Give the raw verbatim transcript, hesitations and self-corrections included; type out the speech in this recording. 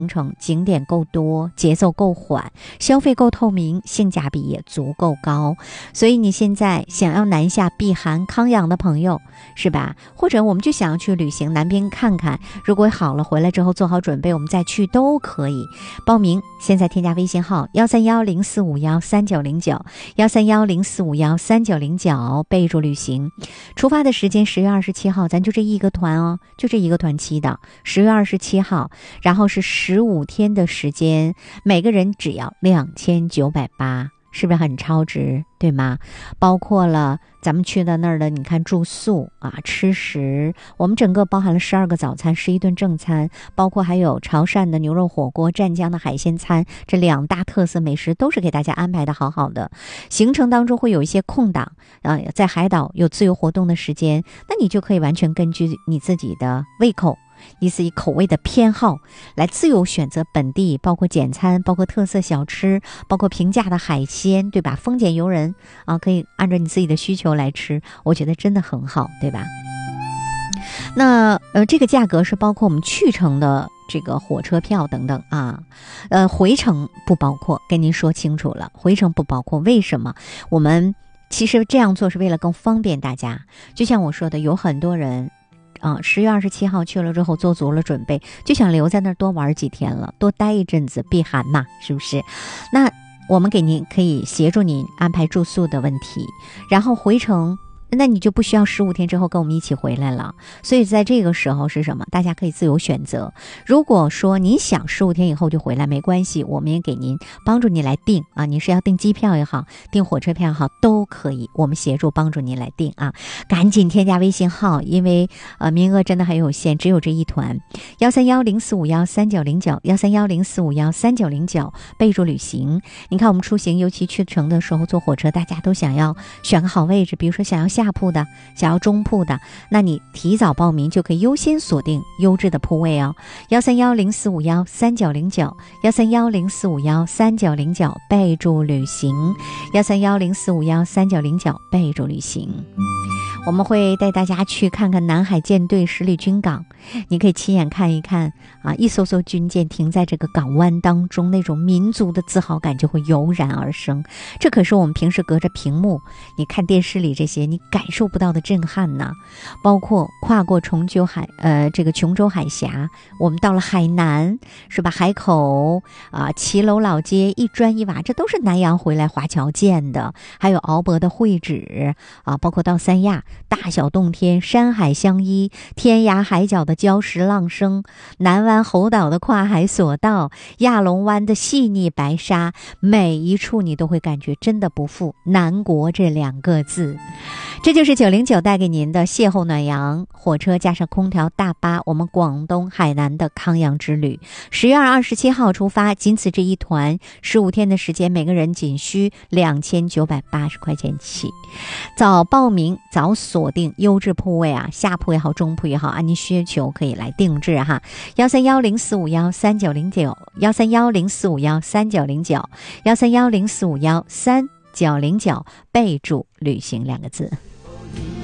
行程景点够多，节奏够缓，消费够透明，性价比也足够高。所以你现在想要南下避寒康养的朋友，是吧？或者我们就想要去旅行南边看看，如果好了回来之后做好准备，我们再去都可以。报名现在添加微信号幺三幺零四五幺三九零九幺三幺零四五幺三九零九，备注旅行。出发的时间十月二十七号，咱就这一个团哦，就这一个团期的十月二十七号，然后是十五天的时间，每个人只要两千九百八，是不是很超值，对吗？包括了咱们去到那儿的，你看住宿啊、吃食，我们整个包含了十二个早餐，十一顿正餐，包括还有潮汕的牛肉火锅、湛江的海鲜餐，这两大特色美食都是给大家安排的好好的。行程当中会有一些空档啊、呃，在海岛有自由活动的时间，那你就可以完全根据你自己的胃口。你自己口味的偏好来自由选择本地，包括简餐，包括特色小吃，包括平价的海鲜，对吧？丰俭由人啊，可以按照你自己的需求来吃，我觉得真的很好，对吧？那呃，这个价格是包括我们去程的这个火车票等等啊，呃，回程不包括，跟您说清楚了，回程不包括。为什么？我们其实这样做是为了更方便大家。就像我说的，有很多人。啊，十月二十七号去了之后做足了准备，就想留在那儿多玩几天了，多待一阵子避寒嘛，是不是？那我们给您可以协助您安排住宿的问题，然后回程。那你就不需要十五天之后跟我们一起回来了。所以在这个时候是什么？大家可以自由选择。如果说您想十五天以后就回来，没关系，我们也给您帮助您来订啊。你是要订机票也好，订火车票也好，都可以，我们协助帮助您来订啊。赶紧添加微信号，因为呃名额真的很有限，只有这一团。幺三幺零四五幺三九零九幺三幺零四五幺三九零九，备注旅行。你看我们出行，尤其去程的时候坐火车，大家都想要选个好位置，比如说想要下下铺的，想要中铺的，那你提早报名就可以优先锁定优质的铺位哦。幺三幺零四五幺三九零九幺三幺零四五幺三九零九，备注旅行。幺三幺零四五幺三九零九，备注旅行。我们会带大家去看看南海舰队十里军港，你可以亲眼看一看啊，一艘艘军舰停在这个港湾当中，那种民族的自豪感就会油然而生。这可是我们平时隔着屏幕你看电视里这些你感受不到的震撼呢。包括跨过重九海呃这个琼州海峡，我们到了海南，是吧？海口啊，骑楼老街一砖一瓦，这都是南洋回来华侨建的。还有鳌博的会址啊，包括到三亚大小洞天，山海相依，天涯海角的礁石浪声，南湾猴岛的跨海索道，亚龙湾的细腻白沙，每一处你都会感觉真的不负南国这两个字。这就是九零九带给您的邂逅暖阳火车加上空调大巴，我们广东海南的康阳之旅。十月二十七号出发，仅此这一团，十五天的时间，每个人仅需两千九百八十块钱起。早报名，早锁定优质铺位啊，下铺也好，中铺也好，按您需求可以来定制哈。幺三幺零四五幺三九零九，幺三幺零四五幺三九零九，幺三幺零四五幺三九零九，备注旅行两个字。